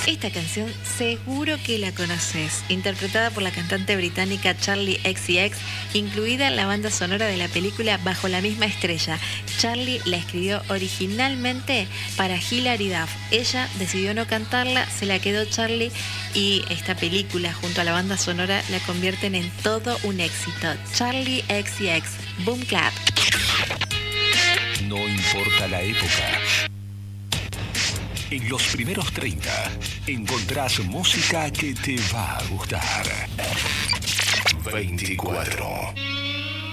Esta canción seguro que la conoces, interpretada por la cantante británica Charli XCX, incluida en la banda sonora de la película Bajo la misma estrella. Charli la escribió originalmente para Hilary Duff. Ella decidió no cantarla, se la quedó Charli y esta película junto a la banda sonora la convierten en todo un éxito. Charli XCX, Boom Clap. No importa la época. En los primeros 30 encontrás música que te va a gustar. 24.